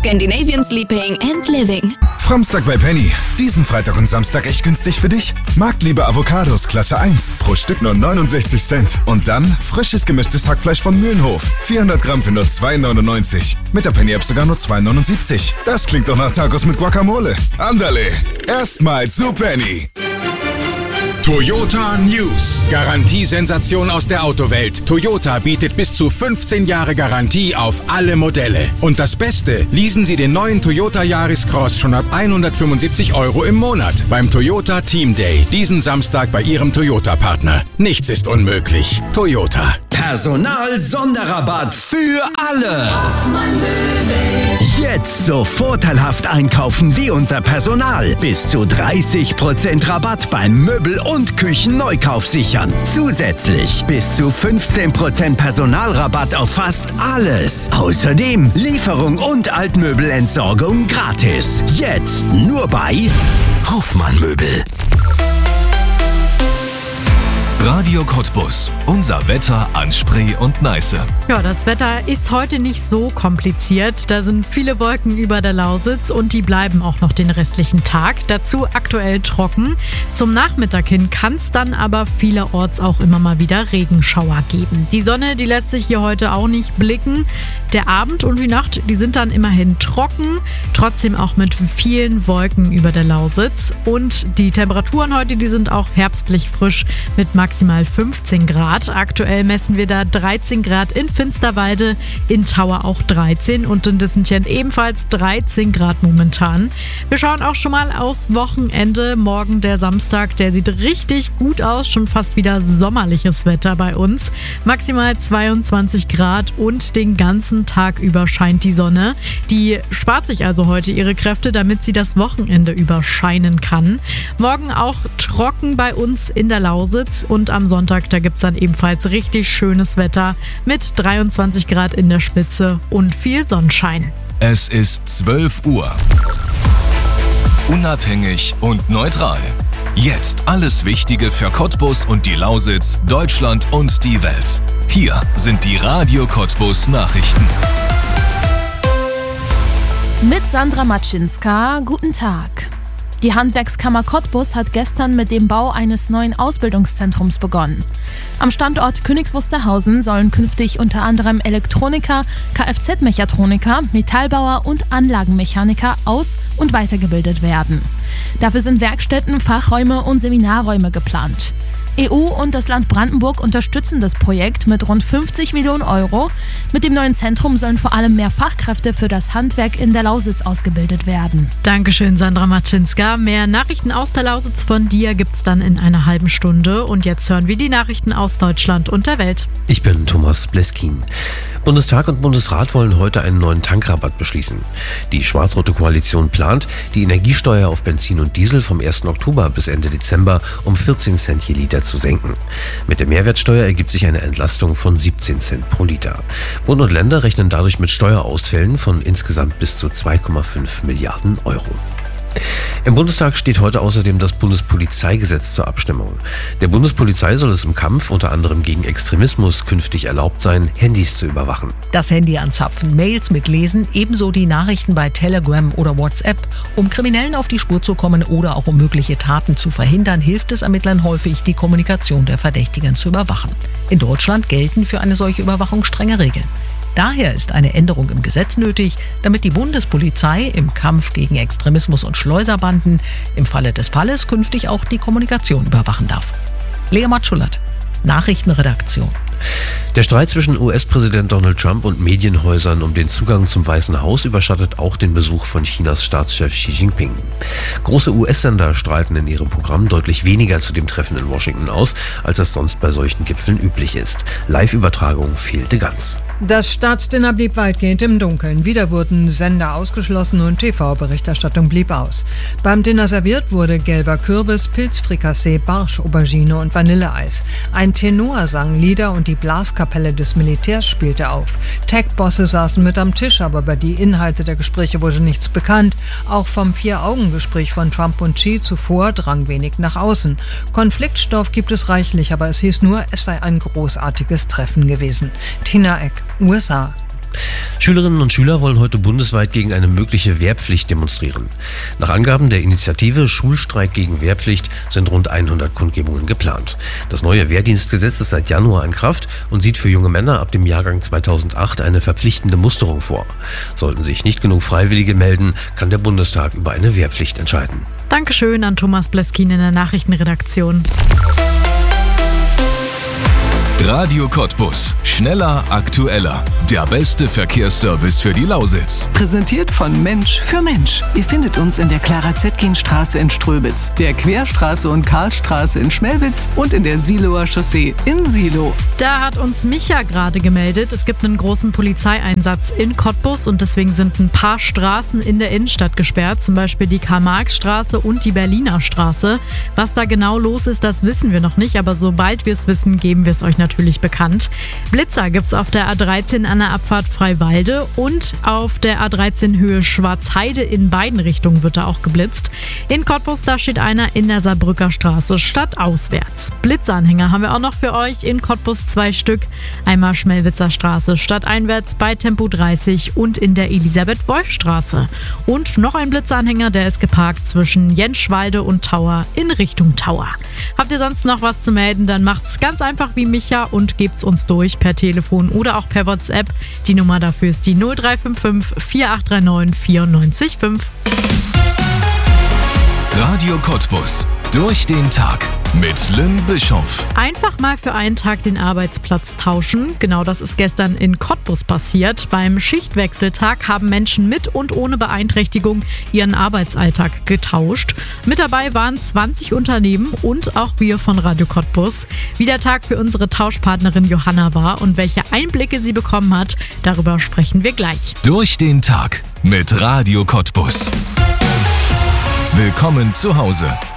Scandinavian Sleeping and Living. Framstag bei Penny. Diesen Freitag und Samstag echt günstig für dich? Marktliebe Avocados Klasse 1. Pro Stück nur 69 Cent. Und dann frisches gemischtes Hackfleisch von Mühlenhof. 400 Gramm für nur 2,99. Mit der Penny-App sogar nur 2,79. Das klingt doch nach Tacos mit Guacamole. Andale. Erstmal zu Penny. Toyota News. Garantiesensation aus der Autowelt. Toyota bietet bis zu 15 Jahre Garantie auf alle Modelle. Und das Beste, leasen Sie den neuen Toyota Yaris Cross schon ab 175 € im Monat beim Toyota Team Day. Diesen Samstag bei Ihrem Toyota-Partner. Nichts ist unmöglich. Toyota. Personal-Sonderrabatt für alle. Jetzt so vorteilhaft einkaufen wie unser Personal. Bis zu 30% Rabatt beim Möbel- und Küchenneukauf sichern. Zusätzlich bis zu 15% Personalrabatt auf fast alles. Außerdem Lieferung und Altmöbelentsorgung gratis. Jetzt nur bei Hofmann Möbel. Radio Cottbus. Unser Wetter an Spree und Neiße. Ja, das Wetter ist heute nicht so kompliziert. Da sind viele Wolken über der Lausitz und die bleiben auch noch den restlichen Tag. Dazu aktuell trocken. Zum Nachmittag hin kann es dann aber vielerorts auch immer mal wieder Regenschauer geben. Die Sonne, die lässt sich hier heute auch nicht blicken. Der Abend und die Nacht, die sind dann immerhin trocken. Trotzdem auch mit vielen Wolken über der Lausitz. Und die Temperaturen heute, die sind auch herbstlich frisch mit maximal 15 Grad. Aktuell messen wir da 13 Grad in Finsterwalde, in Tauer auch 13 und in Düsseldorf ebenfalls 13 Grad momentan. Wir schauen auch schon mal aufs Wochenende. Morgen der Samstag, der sieht richtig gut aus, schon fast wieder sommerliches Wetter bei uns. Maximal 22 Grad und den ganzen Tag über scheint die Sonne. Die spart sich also heute ihre Kräfte, damit sie das Wochenende über scheinen kann. Morgen auch trocken bei uns in der Lausitz und am Sonntag, da gibt es dann ebenfalls richtig schönes Wetter mit 23 Grad in der Spitze und viel Sonnenschein. Es ist 12 Uhr. Unabhängig und neutral. Jetzt alles Wichtige für Cottbus und die Lausitz, Deutschland und die Welt. Hier sind die Radio Cottbus Nachrichten. Mit Sandra Matschinska, guten Tag. Die Handwerkskammer Cottbus hat gestern mit dem Bau eines neuen Ausbildungszentrums begonnen. Am Standort Königs Wusterhausen sollen künftig unter anderem Elektroniker, Kfz-Mechatroniker, Metallbauer und Anlagenmechaniker aus- und weitergebildet werden. Dafür sind Werkstätten, Fachräume und Seminarräume geplant. EU und das Land Brandenburg unterstützen das Projekt mit rund 50 Millionen €. Mit dem neuen Zentrum sollen vor allem mehr Fachkräfte für das Handwerk in der Lausitz ausgebildet werden. Dankeschön, Sandra Matschinska. Mehr Nachrichten aus der Lausitz von dir gibt's dann in einer halben Stunde. Und jetzt hören wir die Nachrichten aus Deutschland und der Welt. Ich bin Thomas Bleskin. Bundestag und Bundesrat wollen heute einen neuen Tankrabatt beschließen. Die schwarz-rote Koalition plant, die Energiesteuer auf Benzin und Diesel vom 1. Oktober bis Ende Dezember um 14 Cent je Liter zu senken. Mit der Mehrwertsteuer ergibt sich eine Entlastung von 17 Cent pro Liter. Bund und Länder rechnen dadurch mit Steuerausfällen von insgesamt bis zu 2,5 Milliarden €. Im Bundestag steht heute außerdem das Bundespolizeigesetz zur Abstimmung. Der Bundespolizei soll es im Kampf unter anderem gegen Extremismus künftig erlaubt sein, Handys zu überwachen. Das Handy anzapfen, Mails mitlesen, ebenso die Nachrichten bei Telegram oder WhatsApp. Um Kriminellen auf die Spur zu kommen oder auch um mögliche Taten zu verhindern, hilft es Ermittlern häufig, die Kommunikation der Verdächtigen zu überwachen. In Deutschland gelten für eine solche Überwachung strenge Regeln. Daher ist eine Änderung im Gesetz nötig, damit die Bundespolizei im Kampf gegen Extremismus und Schleuserbanden im Falle des Falles künftig auch die Kommunikation überwachen darf. Lea Matschulat, Nachrichtenredaktion. Der Streit zwischen US-Präsident Donald Trump und Medienhäusern um den Zugang zum Weißen Haus überschattet auch den Besuch von Chinas Staatschef Xi Jinping. Große US-Sender strahlten in ihrem Programm deutlich weniger zu dem Treffen in Washington aus, als es sonst bei solchen Gipfeln üblich ist. Live-Übertragung fehlte ganz. Das Staatsdinner blieb weitgehend im Dunkeln. Wieder wurden Sender ausgeschlossen und TV-Berichterstattung blieb aus. Beim Dinner serviert wurde gelber Kürbis, Pilzfrikassee, Barsch, Aubergine und Vanilleeis. Ein Tenor sang Lieder und die Blaskapelle des Militärs spielte auf. Tech-Bosse saßen mit am Tisch, aber über die Inhalte der Gespräche wurde nichts bekannt. Auch vom Vier-Augen-Gespräch von Trump und Xi zuvor drang wenig nach außen. Konfliktstoff gibt es reichlich, aber es hieß nur, es sei ein großartiges Treffen gewesen. Tina Eck, USA. Schülerinnen und Schüler wollen heute bundesweit gegen eine mögliche Wehrpflicht demonstrieren. Nach Angaben der Initiative Schulstreik gegen Wehrpflicht sind rund 100 Kundgebungen geplant. Das neue Wehrdienstgesetz ist seit Januar in Kraft und sieht für junge Männer ab dem Jahrgang 2008 eine verpflichtende Musterung vor. Sollten sich nicht genug Freiwillige melden, kann der Bundestag über eine Wehrpflicht entscheiden. Dankeschön an Thomas Bleskin in der Nachrichtenredaktion. Radio Cottbus. Schneller, aktueller. Der beste Verkehrsservice für die Lausitz. Präsentiert von Mensch für Mensch. Ihr findet uns in der Clara-Zetkin-Straße in Ströbitz, der Querstraße und Karlstraße in Schmelwitz und in der Siloer Chaussee in Silo. Da hat uns Micha gerade gemeldet, es gibt einen großen Polizeieinsatz in Cottbus und deswegen sind ein paar Straßen in der Innenstadt gesperrt, zum Beispiel die Karl-Marx-Straße und die Berliner Straße. Was da genau los ist, das wissen wir noch nicht, aber sobald wir es wissen, geben wir es euch natürlich bekannt. Blitzer gibt's auf der A13 an der Abfahrt Freiwalde und auf der A13 Höhe Schwarzheide. In beiden Richtungen wird da auch geblitzt. In Cottbus, da steht einer in der Saarbrücker Straße stadtauswärts. Blitzanhänger haben wir auch noch für euch. In Cottbus 2 Stück. Einmal Schmelwitzer Straße stadteinwärts bei Tempo 30 und in der Elisabeth-Wolf-Straße. Und noch ein Blitzanhänger, der ist geparkt zwischen Jenschwalde und Tauer in Richtung Tauer. Habt ihr sonst noch was zu melden, dann macht's ganz einfach wie Micha und gebt's uns durch per Telefon oder auch per WhatsApp. Die Nummer dafür ist die 0355 4839 94 Radio Cottbus. Durch den Tag mit Lynn Bischoff. Einfach mal für einen Tag den Arbeitsplatz tauschen. Genau das ist gestern in Cottbus passiert. Beim Schichtwechseltag haben Menschen mit und ohne Beeinträchtigung ihren Arbeitsalltag getauscht. Mit dabei waren 20 Unternehmen und auch wir von Radio Cottbus. Wie der Tag für unsere Tauschpartnerin Johanna war und welche Einblicke sie bekommen hat, darüber sprechen wir gleich. Durch den Tag mit Radio Cottbus. Willkommen zu Hause.